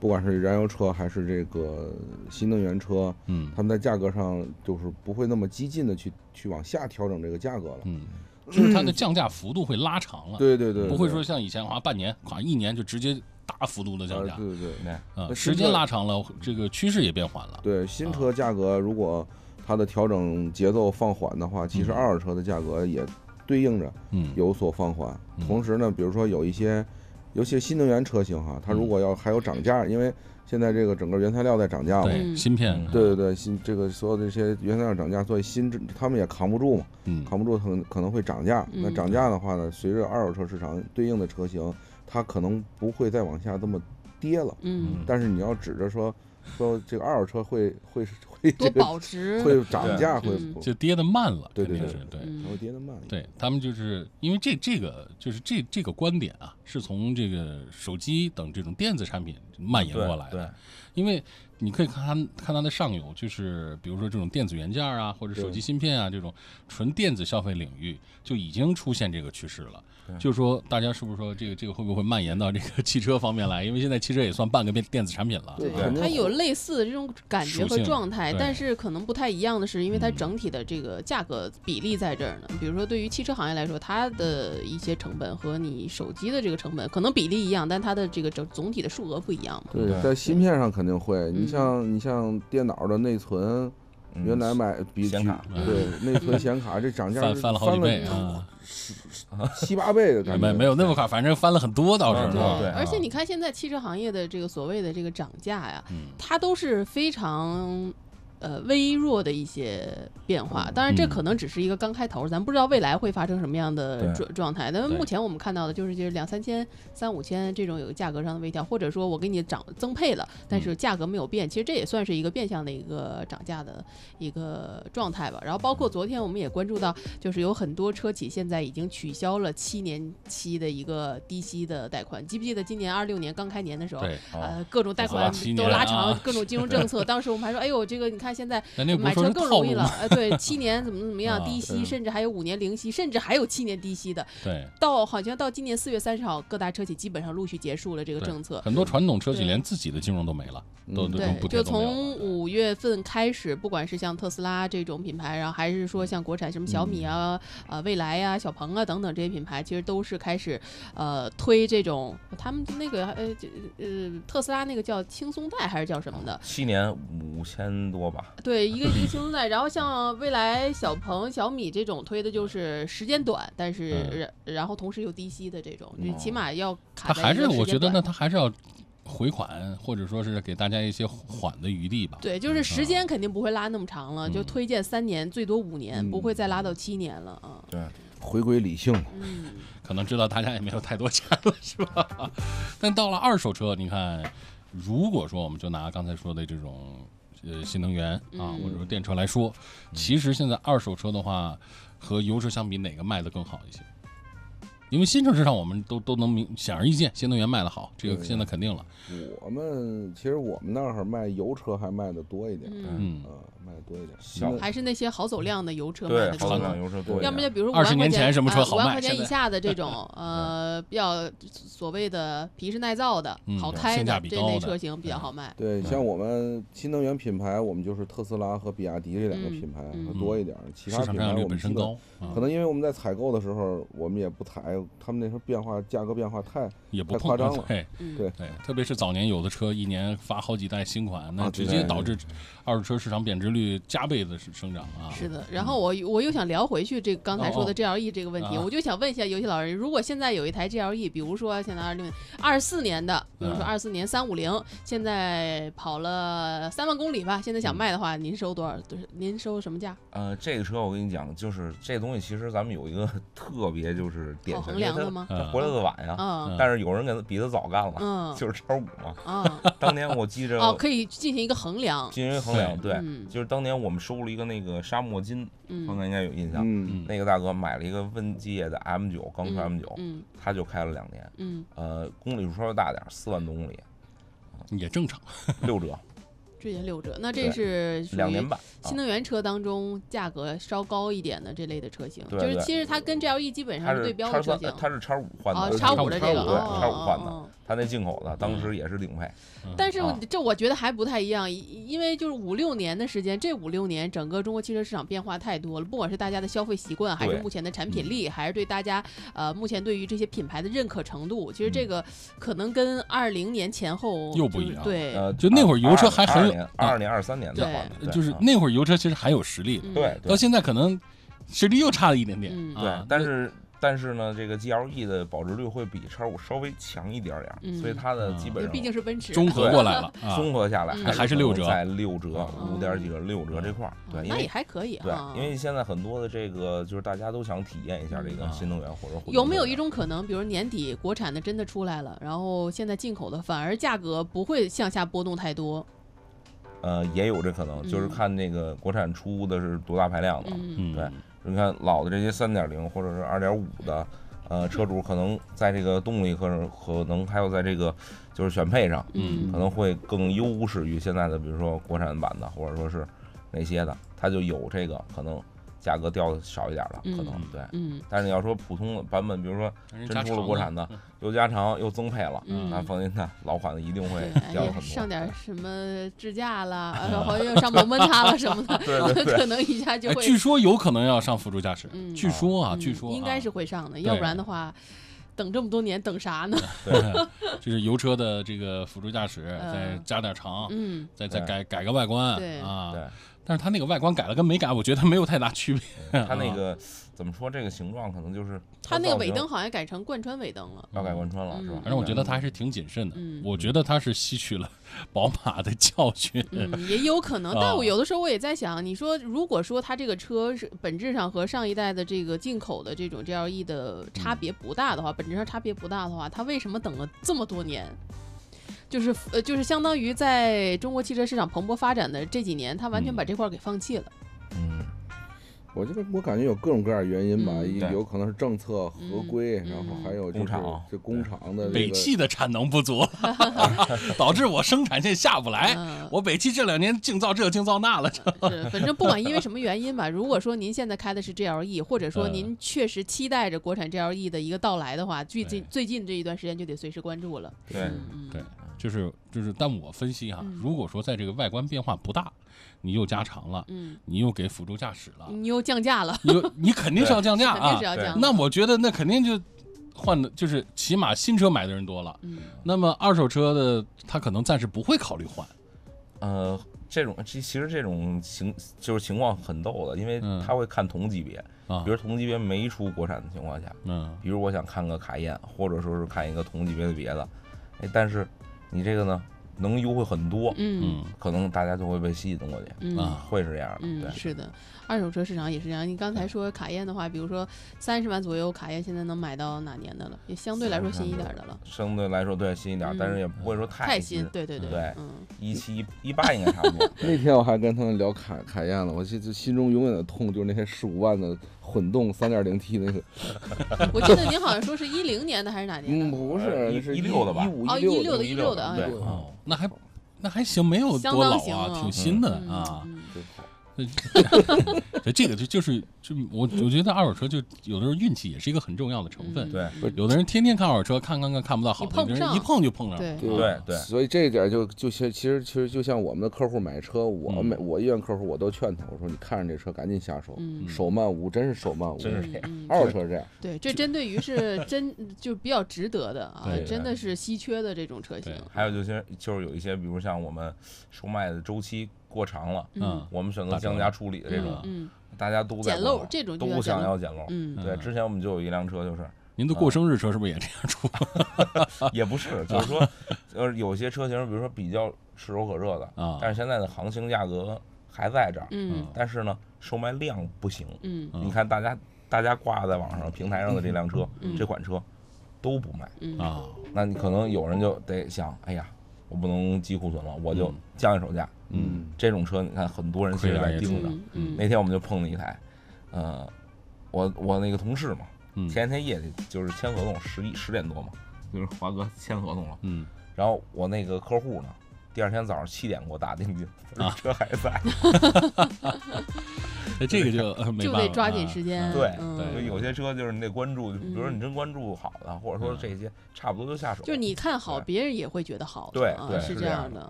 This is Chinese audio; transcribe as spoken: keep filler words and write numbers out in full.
不管是燃油车还是这个新能源车， 嗯， 他们在价格上就是不会那么激进的去去往下调整这个价格了。 嗯，就是它的降价幅度会拉长了。 对对对， 不会说像以前花半年，可能一年就直接大幅度的降价。 对对对， 啊，时间拉长了，这个趋势也变缓了。 对，新车价格如果它的调整节奏放缓的话，其实二手车的价格也对应着有所放缓。同时呢，比如说有一些。尤其是新能源车型哈，它如果要还有涨价，因为现在这个整个原材料在涨价嘛， 对芯片， 对对对，新这个所有的这些原材料涨价，所以新他们也扛不住嘛， 嗯， 扛不住可能可能会涨价。那涨价的话呢，随着二手车市场对应的车型，它可能不会再往下这么跌了， 嗯， 但是你要指着说说这个二手车会会会多保值， 会涨价，会就跌得慢了， 对对对对， 会跌得慢。 对他们就是因为这这个就是这这个观点啊，是从这个手机等这种电子产品蔓延过来的。 对， 因为你可以看它看它的上游，就是比如说这种电子元件啊，或者手机芯片啊，这种纯电子消费领域就已经出现这个趋势了。就是说，大家是不是说这个这个会不会蔓延到这个汽车方面来？因为现在汽车也算半个电电子产品了。 对，它有类似的这种感觉和状态，但是可能不太一样的是，因为它整体的这个价格比例在这儿呢。比如说，对于汽车行业来说，它的一些成本和你手机的这个成本可能比例一样，但它的这个整总体的数额不一样嘛。 对，在芯片上肯定会。你像你像电脑的内存。原来买比显卡， 对内存显卡这涨价翻翻了好几倍啊，七八倍的感觉。 没没有那么快，反正翻了很多倒是。 对，而且你看现在汽车行业的这个所谓的这个涨价呀，它都是非常。呃，微弱的一些变化，当然这可能只是一个刚开头，嗯、咱不知道未来会发生什么样的状状态。但目前我们看到的就是，就是两三千、三五千这种有价格上的微调，或者说我给你涨增配了，但是价格没有变，其实这也算是一个变相的一个涨价的一个状态吧。然后包括昨天我们也关注到，就是有很多车企现在已经取消了七年期的一个低息的贷款。记不记得今年二六年刚开年的时候，呃，各种贷款都拉长， 啊、 各种金融政策，当时我们还说，哎呦，这个你看。现在买车更容易了，呃，对，七年怎么怎么样低息，甚至还有五年零息，甚至还有七年低息的。 对， 到好像到今年四月三十号，各大车企基本上陆续结束了这个政策。 很多传统车企连自己的金融都没了，都都对，就从五月份开始，不管是像特斯拉这种品牌，然后还是说像国产什么小米啊、呃、啊、蔚来呀、小鹏啊等等这些品牌，其实都是开始呃推这种他们那个呃呃特斯拉那个叫轻松贷还是叫什么的？ 七年五千多吧。 对，一个一个轻松贷，然后像蔚来、小鹏、小米这种推的就是时间短，但是、嗯、然后同时又低息的这种，你、嗯、起码要卡在一个时间短。 它还是我觉得呢，它还是要回款，或者说是给大家一些缓的余地吧。 对，就是时间肯定不会拉那么长了，嗯、就推荐三年，最多五年，嗯、不会再拉到七年了啊。 对， 回归理性。 嗯， 可能知道大家也没有太多钱了，是吧？但到了二手车，你看，如果说我们就拿刚才说的这种。呃，新能源啊，或者说电车来说，嗯、其实现在二手车的话，和油车相比，哪个卖得更好一些？因为新车市场我们都都能明显而易见，新能源卖得好，这个现在肯定了。 我们其实我们那儿卖油车还卖得多一点， 嗯， 呃，卖得多一点， 小还是那些好走量的油车卖的多， 好走量油车多。 要么就比如二十年前什么车好卖， 五万块钱以下的这种，呃，比较所谓的皮实耐造的、 嗯、 好开的这类车型比较好卖。 对，像我们新能源品牌，我们就是特斯拉和比亚迪这两个品牌嗯、 多一点， 嗯、 其他品牌我们本身高， 可能因为我们在采购的时候，我们也不采，他们那时候变化价格变化太也不太夸张了， 对对对，特别是早年有的车一年发好几代新款，那直接导致二手车市场贬值率加倍的生长啊。 是的，然后我我又想聊回去这刚才说的 G L E 这个问题， 哦哦我就想问一下游戏老师，如果现在有一台 G L E， 比如说现在二六二四年的，比如说二四年三五零，现在跑了三万公里吧，现在想卖的话，您收多少？您收什么价？ 呃，这个车我跟你讲，就是这东西其实咱们有一个特别就是点衡量的吗？ 它活得晚呀， 嗯， 但是有人给他比他早干了， 嗯， 就是叉五嘛， 嗯， 当年我记着哦，可以进行一个衡量， 进行一个衡量，对， 嗯、 就是当年我们收了一个那个沙漠金， 嗯， 刚才应该有印象， 嗯， 那个大哥买了一个温界的 M 九，刚出 M 九， 嗯， 他就开了两年， 嗯， 呃，公里数稍微大点，四万多公里， 也正常， 六折。 直接六折，那这是两年半。 新能源车当中价格稍高一点的这类的车型， 对就是其实它跟 G L E 基本上是对标的车型。 它是叉五换的， 哦，叉五的这个， 对，叉五换的， 他那进口的当时也是顶配。 但是啊这我觉得还不太一样，因为就是五六年的时间，这五六年整个中国汽车市场变化太多了，不管是大家的消费习惯，还是目前的产品力，还是对大家呃目前对于这些品牌的认可程度，其实这个可能跟二零年前后又不一样。 对， 呃， 就那会儿油车还很有二二年、二三年的话， 就是那会儿油车其实还有实力的， 对， 到现在可能实力又差了一点点。 对，但是。但是呢，这个 G L E 的保值率会比 X 五稍微强一点点， 嗯、 所以它的基本上毕竟是奔驰综合过来了， 综合下来还是六折， 在六折、五点几折、六折这块儿。对， 那也还可以啊。对，因为现在很多的这个就是大家都想体验一下这个新能源或者有没有一种可能，比如年底国产的真的出来了，然后现在进口的反而价格不会向下波动太多？ 呃，也有这可能，就是看那个国产出的是多大排量的。 嗯， 对，你看老的这些三点零或者是二点五的。呃，车主可能在这个动力可能可能还有在这个就是选配上， 嗯， 可能会更优势于现在的，比如说国产版的，或者说是哪些的，它就有这个可能价格掉的少一点了，可能对， 嗯。 但是你要说普通的版本，比如说真出了国产的，又加长又增配了，那放心的老款的一定会掉很多。 上点什么支架啦，好像又上蒙门塔了什么的， 对对对， 可能一下就会。 据说有可能要上辅助驾驶，据说啊，据说应该是会上的，要不然的话。等这么多年，等啥呢？ 对，就是油车的这个辅助驾驶，再加点长， 嗯， 再再改改个外观， 对啊， 对。 但是它那个外观改了跟没改，我觉得没有太大区别。 它那个怎么说？这个形状可能就是它那个尾灯好像改成贯穿尾灯了， 要改贯穿了是吧？ 反正我觉得它还是挺谨慎的。我觉得它是吸取了宝马的教训， 嗯，也有可能。但我有的时候我也在想，你说如果说它这个车是本质上和上一代的这个进口的这种 G L E 的差别不大的话，本质上差别不大的话，它为什么等了这么多年？就是呃，就是相当于在中国汽车市场蓬勃发展的这几年，他完全把这块给放弃了。 嗯， 我觉得我感觉有各种各样的原因吧， 嗯、 有可能是政策合规， 嗯、 然后还有就是这工厂的、这个、 北汽的产能不足，导致我生产线下不来。 嗯、 我北汽这两年净造这净造那了。 是，反正不管因为什么原因吧，如果说您现在开的是 G L E， 或者说您确实期待着国产 G L E 的一个到来的话，最近最近这一段时间就得随时关注了。 对、 嗯、 对。就是就是，但我分析哈、啊， 嗯、 如果说在这个外观变化不大，你又加长了， 嗯， 你又给辅助驾驶了， 你又降价了， 你你肯定是要降价啊， 肯定是要降。 那我觉得那肯定就换的，就是起码新车买的人多了， 嗯， 那么二手车的他可能暂时不会考虑换。 呃，这种其实这种情就是情况很逗的，因为他会看同级别。 啊， 比如同级别没出国产的情况下， 嗯， 比如我想看个卡宴，或者说是看一个同级别的别的，哎，但是你这个呢能优惠很多， 嗯， 可能大家就会被吸引过去， 嗯， 会是这样的， 嗯， 对， 是的，二手车市场也是这样。你刚才说卡宴的话，比如说三十万左右，卡宴现在能买到哪年的了？也相对来说新一点的了。 相对来说对新一点，但是也不会说太新， 对对对， 对， 嗯， 一七一八应该差不多。 那天我还跟他们聊卡卡宴了，我其实心中永远的痛就是那些十五万的混动三点零 T 那个。 我记得您好像说是一零年的还是哪年的？ 嗯，不是，是一六的吧？ 一五哦， 一六的，一六的啊， 对， 哦，那还那还行，没有多老啊，挺新的啊。对，这个就就是就我我觉得二手车就有的时候运气也是一个很重要的成分。 对， 有的人天天看二手车，看看看看不到好的，有的人一碰就碰上。 对对对， 所以这一点就就其实其实其实就像我们的客户买车，我每我医院客户我都劝他，我说你看着这车赶紧下手，手慢无，真是手慢无， 真是这样。 二手车这样。 对，这针对于是真就比较值得的啊，真的是稀缺的这种车型。 还有就是就是有一些，比如像我们售卖的周期过长了， 嗯， 我们选择降价处理的这种， 嗯， 大家都在捡漏，这种都想要捡漏， 嗯， 对，之前我们就有一辆车，就是您的过生日车是不是也这样出？ 也不是，就是说，呃，有些车型，比如说比较炙手可热的啊，但是现在的行情价格还在这儿， 嗯， 但是呢，售卖量不行， 嗯， 你看大家大家挂在网上平台上的这辆车，这款车都不卖啊， 那你可能有人就得想，哎呀，我不能积库存了，我就降一手价。 嗯， 这种车你看很多人其实在盯着。 嗯， 那天我们就碰了一台，呃，我我那个同事嘛，前天夜里就是签合同，十一十点多嘛，就是华哥签合同了。 嗯， 然后我那个客户呢，第二天早上七点给我打定金，车还在。 这个就就得抓紧时间。 对对， 有些车就是你得关注，比如说你真关注好的，或者说这些差不多就下手。 就是你看好，别人也会觉得好。 对对， 是这样的。